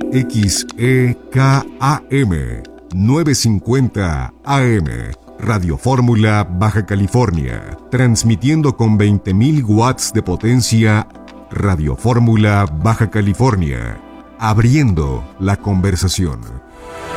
KXEKAM 950 AM, Radio Fórmula, Baja California, transmitiendo con 20.000 watts de potencia. Radio Fórmula, Baja California, abriendo la conversación.